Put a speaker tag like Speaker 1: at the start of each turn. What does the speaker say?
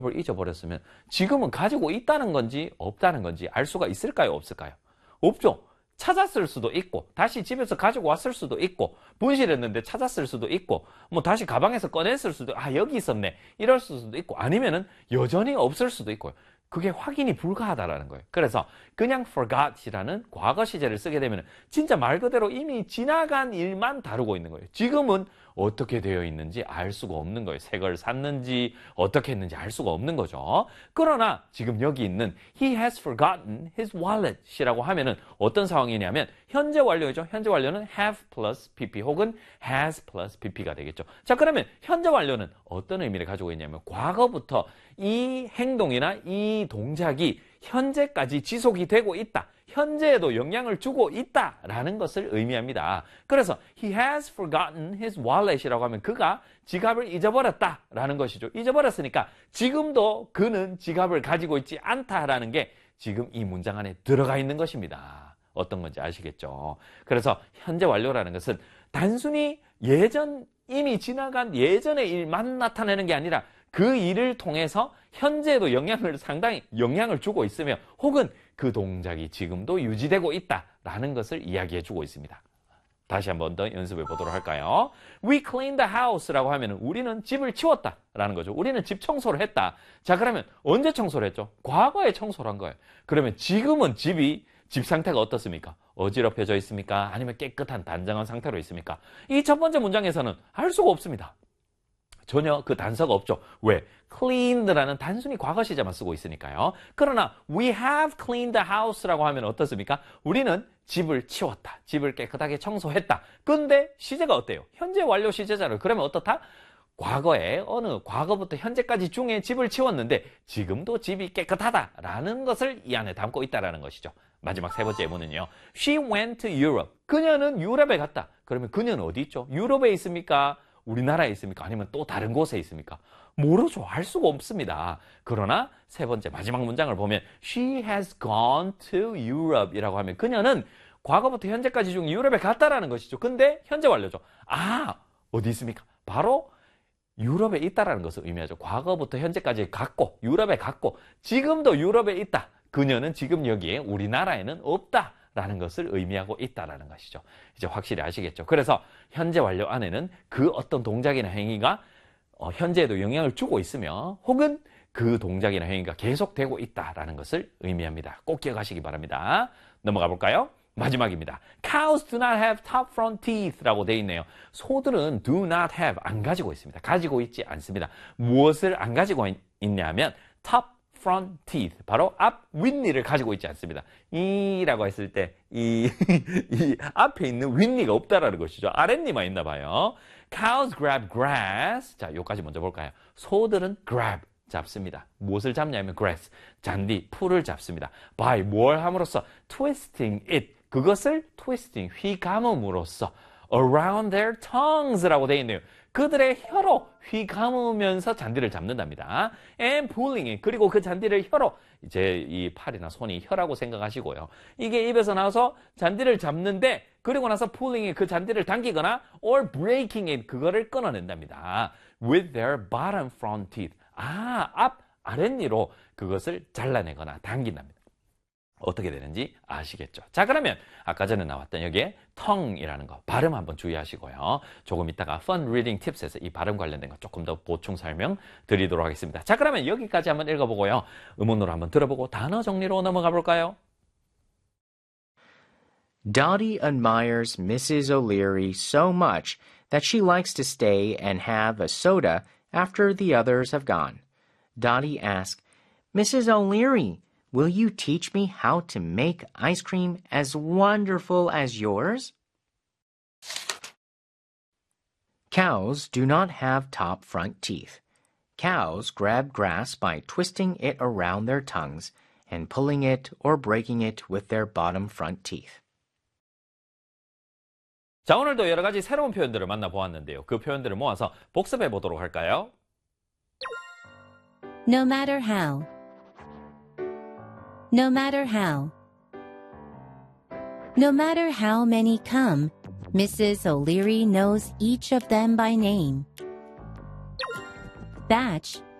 Speaker 1: 을 잊어버렸으면 지금은 가지고 있다는 건지 없다는 건지 알 수가 있을까요? 없을까요? 없죠. 찾았을 수도 있고 다시 집에서 가지고 왔을 수도 있고 분실했는데 찾았을 수도 있고 뭐 다시 가방에서 꺼냈을 수도 여기 있었네 이럴 수도 있고 아니면은 여전히 없을 수도 있고요. 그게 확인이 불가하다라는 거예요. 그래서 그냥 forgot이라는 과거 시제를 쓰게 되면 진짜 말 그대로 이미 지나간 일만 다루고 있는 거예요. 지금은 어떻게 되어 있는지 알 수가 없는 거예요. 새 걸 샀는지 어떻게 했는지 알 수가 없는 거죠. 그러나 지금 여기 있는 He has forgotten his wallet 이라고 하면은 어떤 상황이냐면 현재 완료이죠. 현재 완료는 have plus pp 혹은 has plus pp가 되겠죠. 자, 그러면 현재 완료는 어떤 의미를 가지고 있냐면 과거부터 이 행동이나 이 동작이 현재까지 지속이 되고 있다. 현재에도 영향을 주고 있다라는 것을 의미합니다. 그래서 he has forgotten his wallet이라고 하면 그가 지갑을 잊어버렸다라는 것이죠. 잊어버렸으니까 지금도 그는 지갑을 가지고 있지 않다라는 게 지금 이 문장 안에 들어가 있는 것입니다. 어떤 건지 아시겠죠? 그래서 현재 완료라는 것은 단순히 이미 지나간 예전의 일만 나타내는 게 아니라 그 일을 통해서 현재에도 상당히 영향을 주고 있으며 혹은 그 동작이 지금도 유지되고 있다라는 것을 이야기해 주고 있습니다. 다시 한 번 더 연습해 보도록 할까요? We cleaned the house라고 하면 우리는 집을 치웠다라는 거죠. 우리는 집 청소를 했다. 자, 그러면 언제 청소를 했죠? 과거에 청소를 한 거예요. 그러면 지금은 집 상태가 어떻습니까? 어지럽혀져 있습니까? 아니면 깨끗한 단정한 상태로 있습니까? 이 첫 번째 문장에서는 알 수가 없습니다. 전혀 그 단서가 없죠. 왜? cleaned라는 단순히 과거 시제만 쓰고 있으니까요. 그러나 we have cleaned the house라고 하면 어떻습니까? 우리는 집을 치웠다. 집을 깨끗하게 청소했다. 근데 시제가 어때요? 현재 완료 시제잖아요. 그러면 어떻다? 과거부터 현재까지 중에 집을 치웠는데 지금도 집이 깨끗하다라는 것을 이 안에 담고 있다라는 것이죠. 마지막 세 번째 예문은요. She went to Europe. 그녀는 유럽에 갔다. 그러면 그녀는 어디 있죠? 유럽에 있습니까? 우리나라에 있습니까? 아니면 또 다른 곳에 있습니까? 모르죠. 알 수가 없습니다. 그러나 세 번째 마지막 문장을 보면 She has gone to Europe 이라고 하면 그녀는 과거부터 현재까지 중 유럽에 갔다라는 것이죠. 근데 현재 완료죠. 어디 있습니까? 바로 유럽에 있다라는 것을 의미하죠. 과거부터 현재까지 갔고 유럽에 갔고 지금도 유럽에 있다. 그녀는 지금 여기에 우리나라에는 없다. 라는 것을 의미하고 있다라는 것이죠. 이제 확실히 아시겠죠? 그래서 현재 완료 안에는 그 어떤 동작이나 행위가 현재에도 영향을 주고 있으며 혹은 그 동작이나 행위가 계속되고 있다라는 것을 의미합니다. 꼭 기억하시기 바랍니다. 넘어가 볼까요? 마지막입니다. Cows do not have top front teeth 라고 되어 있네요. 소들은 do not have, 안 가지고 있습니다. 가지고 있지 않습니다. 무엇을 안 가지고 있냐면 top front teeth, 바로 앞 윗니를 가지고 있지 않습니다. 이라고 했을 때 이 앞에 있는 윗니가 없다라는 것이죠. 아랫니만 있나 봐요. Cows grab grass. 자, 요까지 먼저 볼까요? 소들은 grab, 잡습니다. 무엇을 잡냐면 grass, 잔디, 풀을 잡습니다. by, 뭘 함으로써? twisting it, 그것을 twisting, 휘감음으로써 around their tongues라고 되어 있네요. 그들의 혀로 휘감으면서 잔디를 잡는답니다. And pulling it, 그리고 그 잔디를 혀로, 이제 이 팔이나 손이 혀라고 생각하시고요. 이게 입에서 나와서 잔디를 잡는데 그리고 나서 pulling it, 그 잔디를 당기거나 or breaking it, 그거를 끊어낸답니다. With their bottom front teeth, 아랫니로 그것을 잘라내거나 당긴답니다. 어떻게 되는지 아시겠죠? 자, 그러면 아까 전에 나왔던 여기에 tongue이라는 거, 발음 한번 주의하시고요. 조금 이따가 Fun Reading Tips에서 이 발음 관련된 거 조금 더 보충 설명 드리도록 하겠습니다. 자, 그러면 여기까지 한번 읽어보고요. 음원으로 한번 들어보고 단어 정리로 넘어가 볼까요?
Speaker 2: Dottie admires Mrs. O'Leary so much that she likes to stay and have a soda after the others have gone. Dottie asks, Mrs. O'Leary, will you teach me how to make ice cream as wonderful as yours? Cows do not have top front teeth. Cows grab grass by twisting it around their tongues and pulling it or breaking it with their bottom front teeth.
Speaker 1: 자, 오늘도 여러 가지 새로운 표현들을 만나보았는데요. 그 표현들을 모아서 복습해 보도록 할까요?
Speaker 3: No matter how. No matter how. No matter how many come, Mrs. O'Leary knows each of them by name. Batch